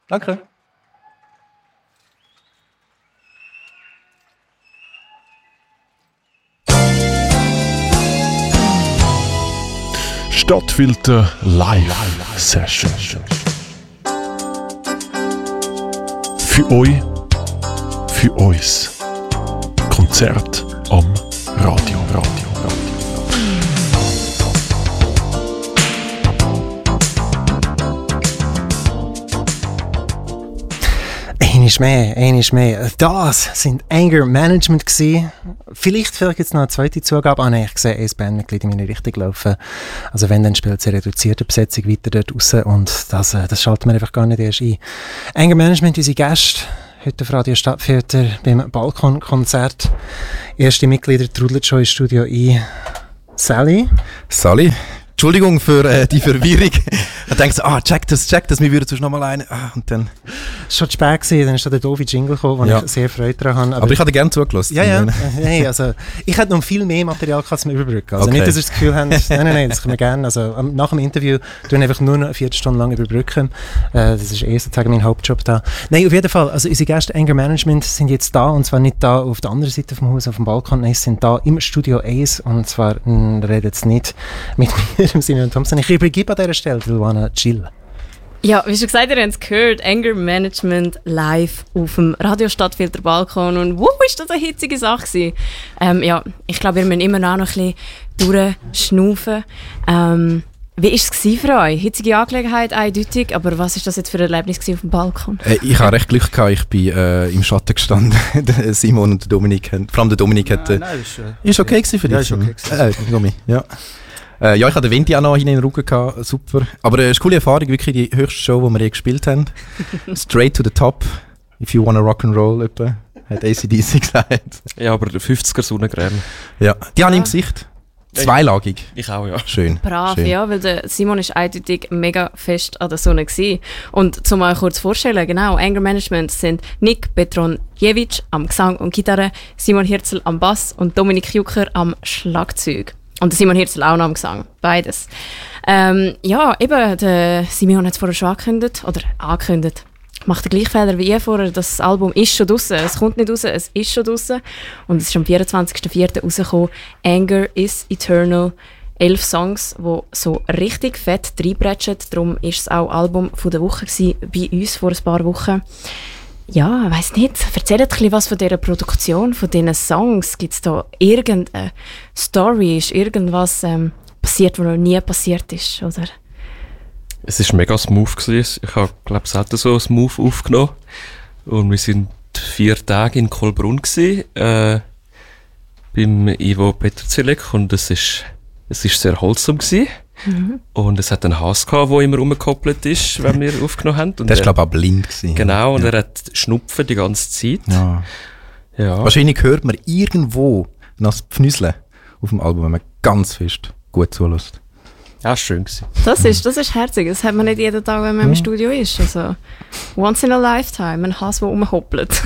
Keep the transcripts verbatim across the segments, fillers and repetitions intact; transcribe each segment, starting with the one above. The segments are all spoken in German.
Danke. Stadtfilter Live Session. Für euch, für uns. Konzert am Radio, Radio, Radio. Eines mehr, eines mehr. Das sind Anger Management gewesen. Vielleicht vielleicht jetzt noch eine zweite Zugabe. Ah nein, ich sehe ein Bandmitglied in meine Richtung laufen. Also wenn, dann spielt sie reduzierte Besetzung weiter dort raus und das, das schalten wir einfach gar nicht erst ein. Anger Management, unsere Gäste, heute auf Radio Stadtfilter beim Balkonkonzert. Erste Mitglieder trudeln schon ins Studio ein. Sally. Sally. Entschuldigung für äh, die Verwirrung. Man denkt so, ah, check das, check das, wir würden sonst noch mal rein. Ah, und dann... Es war schon zu spät gewesen, dann ist da der doofe Jingle gekommen, wo ja. ich sehr Freude daran habe. Aber, aber ich hätte gerne zugelassen. Ja, ja. Nein, also, ich hätte noch viel mehr Material zum Überbrücken. Also okay. Nicht, dass ihr das Gefühl habt, nein, nein, nein, das können wir gerne. Also, nach dem Interview tun wir einfach nur noch eine Viertelstunde lang überbrücken. Äh, das ist eh sozusagen mein Hauptjob da. Nein, auf jeden Fall, also unsere Gäste Anger Management sind jetzt da, und zwar nicht da auf der anderen Seite vom Haus, auf dem Balkon, nein, sie sind da im Studio eins, und zwar mh, redet jetzt nicht mit mir, Simon Thompson. Ich übergebe an dieser Stelle Luana Chill. Ja, wie schon gesagt, ihr habt es gehört, Anger Management live auf dem Radio Stadtfilter Balkon, und wow, ist das eine hitzige Sache gewesen. Ähm, ja, ich glaube, wir müssen immer noch ein bisschen durchschnaufen. Ähm, wie war es für euch? Hitzige Angelegenheit, eindeutig, aber was war das jetzt für ein Erlebnis auf dem Balkon? Äh, ich hatte recht Glück gehabt, ich bin äh, im Schatten gestanden. Simon und der Dominik, vor allem der Dominik hat... Äh, nein, nein, ist, äh, ist okay gewesen für dich? Ja, ist okay gewesen. Äh, Domi, ja. Äh, ja, ich hatte den Vinti auch noch in den Rücken gehabt, super. Aber es äh, ist eine coole Erfahrung, wirklich die höchste Show, die wir je gespielt haben. Straight to the top, if you wanna rock and roll, etwa, hat A C D C gesagt. Ja, aber der fünfziger Sonnencreme. Ja, die ja. habe ich im Gesicht. Zweilagig. Ich auch, ja. Schön. Brav, Schön. Ja, weil der Simon ist eindeutig mega fest an der Sonne gewesen. Und zum mal kurz vorstellen, genau, Anger Management sind Nick Petronjewitsch am Gesang und Gitarre, Simon Hirzel am Bass und Dominik Jucker am Schlagzeug. Und Simon Hirzel auch noch am Gesang. Beides. Ähm, ja, eben, der Simon hat es vorher schon angekündigt, oder angekündigt. Macht den gleichen Fehler wie ihr vorher. Das Album ist schon draussen. Es kommt nicht raus, es ist schon draussen. Und es ist am vierundzwanzigsten vierten rausgekommen. Anger is Eternal. Elf Songs, die so richtig fett reinbretschen. Darum war es auch Album von der Woche gewesen, bei uns vor ein paar Wochen. Ja, ich weiss nicht. Erzählt ein bisschen was von dieser Produktion, von diesen Songs. Gibt es da irgendeine Story? Ist irgendwas ähm, passiert, was noch nie passiert ist? Oder? Es war mega smooth gewesen. Ich habe, glaube ich, selten so smooth aufgenommen. Und wir waren vier Tage in Kohlbrunn gewesen, äh, beim Ivo Peterzilek. Und es ist, es ist sehr holsam gewesen. Mhm. Und es hat einen Hass gehabt, der immer rumgekoppelt ist, wenn wir aufgenommen haben. Und der war, glaube ich, auch blind gewesen. Genau, und ja. er hat Schnupfen die ganze Zeit. Ja. Ja. Wahrscheinlich hört man irgendwo noch das Pfnüsseln auf dem Album, wenn man ganz fest gut zulässt. Ja, schön gewesen. Das ist, das ist herzig. Das hat man nicht jeden Tag, wenn man mhm. im Studio ist. Also, once in a lifetime. Ein Hass, der rumhoppelt.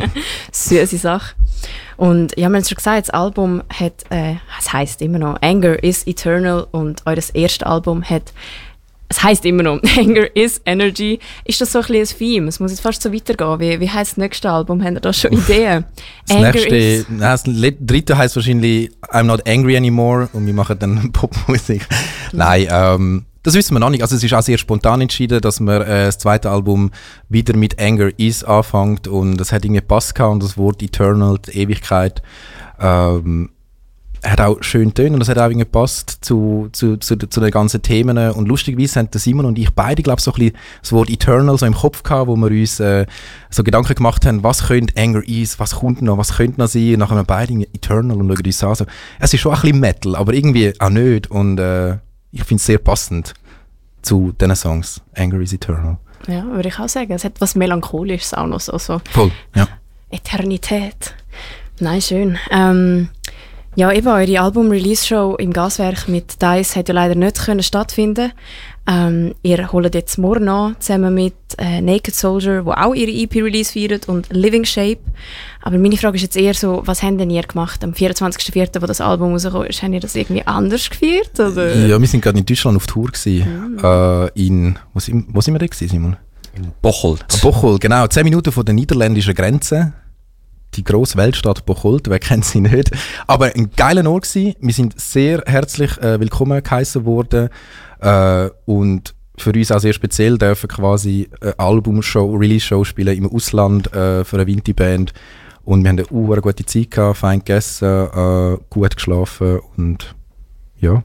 Süße Sache. Und ja, wir haben schon gesagt, das Album hat, äh, es heisst immer noch Anger is Eternal, und eures erste Album hat, es heisst immer noch Anger is Energy. Ist das so ein bisschen ein Theme? Es muss jetzt fast so weitergehen. Wie, wie heisst das nächste Album? Habt ihr da schon Ideen? Das Anger nächste, is... Das dritte heisst wahrscheinlich I'm not angry anymore, und wir machen dann Popmusik. Nein, ähm, das wissen wir noch nicht. Also es ist auch sehr spontan entschieden, dass man äh, das zweite Album wieder mit Anger is anfängt, und das hat irgendwie gepasst gehabt, und das Wort Eternal, die Ewigkeit, ähm, hat auch schön tönen, und das hat auch irgendwie gepasst zu, zu, zu, zu den ganzen Themen. Und lustigerweise haben Simon und ich beide, glaube ich, so ein bisschen das Wort Eternal so im Kopf gehabt, wo wir uns äh, so Gedanken gemacht haben, was könnte Anger is, was kommt noch, was könnte noch sein, und nachher haben wir beide Eternal und schauen uns an. So, es ist schon ein bisschen Metal, aber irgendwie auch nicht, und äh, ich finde es sehr passend zu diesen Songs. Anger is Eternal. Ja, würde ich auch sagen. Es hat was Melancholisches auch noch so. so. Voll, ja. Eternität. Nein, schön. Ähm, ja, eben, eure Album-Release-Show im Gaswerk mit Dice hat ja leider nicht können stattfinden. Ähm, ihr holt jetzt morgen an, zusammen mit äh, Naked Soldier, wo auch ihre E P-Release feiert, und Living Shape. Aber meine Frage ist jetzt eher so, was habt denn ihr gemacht am vierundzwanzigsten vierten, wo das Album rausgekommen ist? Habt ihr das irgendwie anders gefeiert? Oder? Ja, wir sind gerade in Deutschland auf Tour gewesen. Mhm. Äh, in, wo, sind, wo sind wir da gewesen, Simon? In Bocholt. Bocholt, genau. Zehn Minuten von der niederländischen Grenze. Die grosse Weltstadt Bocholt, wer kennt sie nicht. Aber ein geiler Ort gewesen. Wir sind sehr herzlich äh, willkommen geheißen worden. Äh, und für uns auch sehr speziell dürfen quasi eine Album-Show, Release-Show spielen im Ausland äh, für eine Vinti-Band. Und wir haben eine uh, gute Zeit gehabt, fein gegessen, äh, gut geschlafen und ja.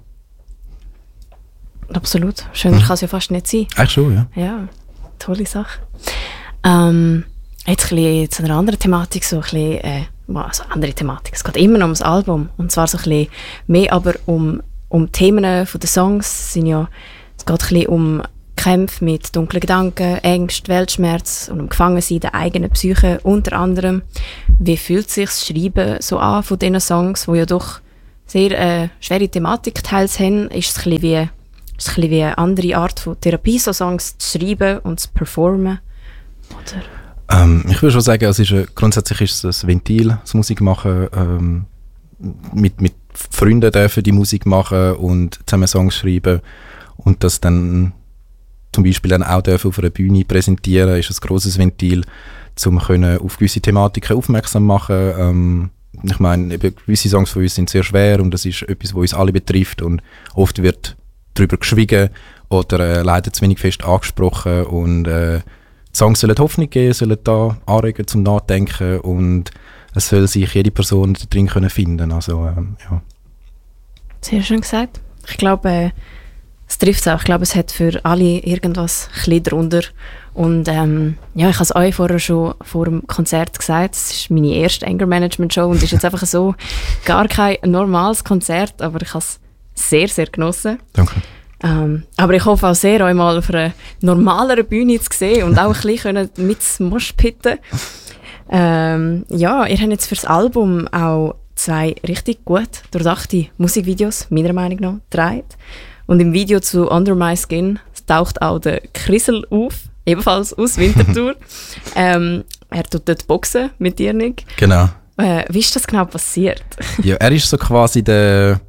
Absolut. Schöner mhm. kann es ja fast nicht sein. Eigentlich schon, ja. Ja, tolle Sache. Ähm, jetzt ein bisschen zu einer anderen Thematik, so ein bisschen, äh, also andere Thematik. Es geht immer noch ums Album. Und zwar so ein bisschen mehr aber um, um Themen von den Songs. Es, sind ja, es geht ein bisschen um Kämpfe mit dunklen Gedanken, Ängste, Weltschmerz und um Gefangensein der eigenen Psyche unter anderem. Wie fühlt sich das Schreiben so an von diesen Songs, die ja doch sehr äh, schwere Thematik teils haben? Ist es ein bisschen wie Ist es ein bisschen wie eine andere Art von Therapie, so Songs zu schreiben und zu performen? Oder? Ähm, ich würde schon sagen, es ist, grundsätzlich ist es ein Ventil, das Musik machen. Ähm, mit, mit Freunden dürfen die Musik machen und zusammen Songs schreiben. Und das dann zum Beispiel dann auch dürfen auf einer Bühne präsentieren, ist ein grosses Ventil, um auf gewisse Thematiken aufmerksam zu machen. Ähm, ich meine, gewisse Songs von uns sind sehr schwer und das ist etwas, was uns alle betrifft. Und oft wird darüber geschwiegen oder äh, leider zu wenig fest angesprochen und äh, die Songs sollen Hoffnung geben, sollen da anregen zum Nachdenken und es soll sich jede Person da drin können finden. Also, ähm, ja. Sehr schön gesagt. Ich glaube, äh, es trifft es auch. Ich glaube, es hat für alle irgendwas ein bisschen drunter. Und ähm, ja, ich habe es euch vorher schon vor dem Konzert gesagt, es ist meine erste Anger-Management-Show und es ist jetzt einfach so gar kein normales Konzert, aber ich habe es sehr, sehr genossen. Danke. Ähm, aber ich hoffe auch sehr, euch mal auf einer normaleren Bühne zu sehen und auch ein bisschen mitmoshpitten. Ähm, ja, ihr habt jetzt für das Album auch zwei richtig gut durchdachte Musikvideos, meiner Meinung nach, gedreht. Und im Video zu Under My Skin taucht auch der Chrisel auf, ebenfalls aus Winterthur. ähm, er tut dort boxen mit dir, Nick. Genau. Äh, wie ist das genau passiert? Ja, er ist so quasi der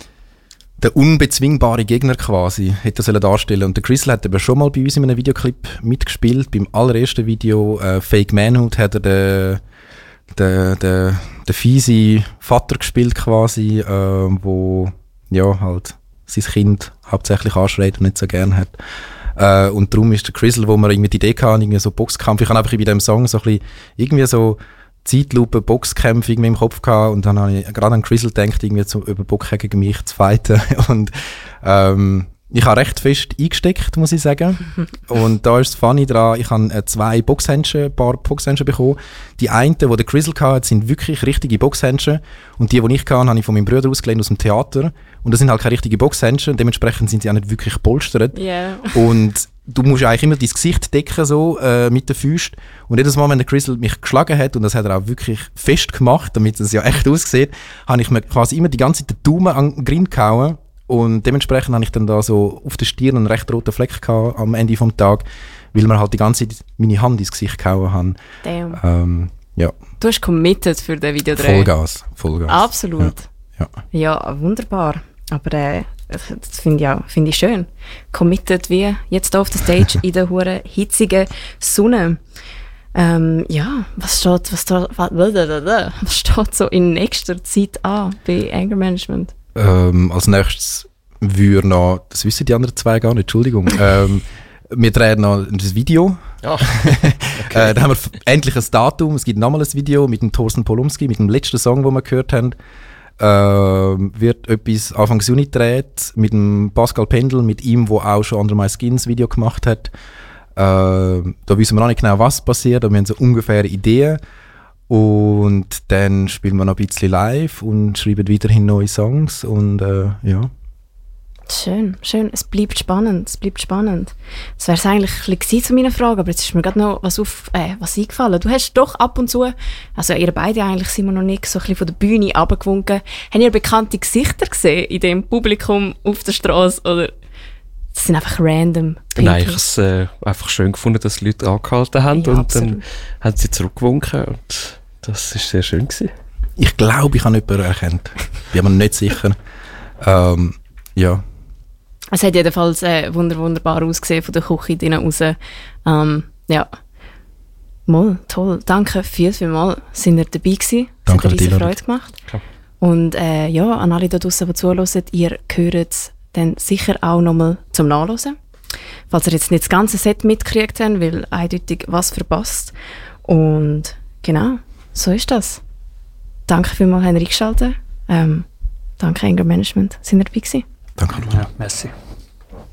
der unbezwingbare Gegner quasi, hätte er sollen darstellen. Und der Chrisel hat eben schon mal bei uns in einem Videoclip mitgespielt. Beim allerersten Video äh, Fake Manhood hat er den, den, den, den fiese Vater gespielt quasi, äh, wo ja halt sein Kind hauptsächlich anschreit und nicht so gern hat. Äh, und darum ist der Chrisel, wo wir irgendwie die Idee hatten, irgendwie so Boxkampf. Ich habe einfach bei diesem Song so ein bisschen irgendwie so Zeitlupe, Boxkämpfe irgendwie im Kopf gehabt und dann habe ich gerade an Chrisel gedacht, irgendwie zu, über Bock gegen mich zu fighten und ähm, ich habe recht fest eingesteckt, muss ich sagen. Und da ist das Funny dran, ich habe äh, zwei Boxhändchen, ein paar Boxhändchen bekommen. Die einen, die der Chrisel hatte, sind wirklich richtige Boxhändchen und die, die ich hatte, habe ich von meinem Bruder ausgelernt aus dem Theater und das sind halt keine richtigen Boxhändchen, dementsprechend sind sie auch nicht wirklich gepolstert. Yeah. Und du musst eigentlich immer dein Gesicht decken so, äh, mit den Füßen. Und jedes Mal, wenn der Chrisel mich geschlagen hat, und das hat er auch wirklich fest gemacht, damit es ja echt aussieht, habe ich mir quasi immer die ganze Zeit den Daumen an den Grind gehauen. Und dementsprechend habe ich dann da so auf der Stirn einen recht roten Fleck gehabt am Ende des Tages, weil mir halt die ganze Zeit meine Hand ins Gesicht gehauen haben. Damn. Ähm, ja. Du hast committed für den Videodreh. Vollgas, Vollgas. Absolut. Ja, ja. Ja, wunderbar. Aber äh, das finde ich auch find ich schön. Committed wie jetzt hier auf der Stage in der hure hitzigen Sonne. Ähm, ja, was steht, was, da, was, was steht so in nächster Zeit an bei Anger Management? Ähm, als nächstes würde noch, das wissen die anderen zwei gar nicht, Entschuldigung, ähm, wir drehen noch ein Video. Ah, okay. äh, da haben wir endlich ein Datum, es gibt nochmal ein Video mit dem Thorsten Polumski, mit dem letzten Song, den wir gehört haben. Ähm, wird etwas Anfang Juni gedreht mit dem Pascal Pendel, mit ihm, der auch schon Under My Skins Video gemacht hat. Ähm, da wissen wir noch nicht genau, was passiert, aber wir haben so ungefähr Ideen. Und dann spielen wir noch ein bisschen live und schreiben weiterhin neue Songs und äh, ja. Schön, schön. Es bleibt spannend, es bleibt spannend. Das wäre es eigentlich ein bisschen zu meiner Frage, aber jetzt ist mir gerade noch was, auf, äh, was eingefallen. Du hast doch ab und zu, also ihr beide eigentlich, sind wir noch nicht so ein bisschen von der Bühne runtergewunken. Habt ihr bekannte Gesichter gesehen in dem Publikum auf der Straße oder das sind einfach random people? Nein, ich habe es äh, einfach schön gefunden, dass Leute angehalten haben Ja, und absolut. dann haben sie zurückgewunken und das war sehr schön gewesen. Ich glaube, ich habe jemanden erkannt. Bin mir nicht sicher. Ähm, ja. Es hat jedenfalls äh, wunder, wunderbar ausgesehen von der Küche drinnen raus. Ähm, Ja. Mal, toll. Danke viel, viel mal. Sind ihr dabei gewesen? Danke es hat für die riesige Einladung. Freude gemacht. Ja. Und äh, ja, an alle da draussen, die zuhören, ihr hört es dann sicher auch nochmal zum Nachhören. Falls ihr jetzt nicht das ganze Set mitgekriegt habt, weil eindeutig was verpasst. Und genau, so ist das. Danke vielmals, habt ihr eingeschaltet. Ähm, danke Anger Management. Sind ihr dabei gewesen? Danke. Ja, merci.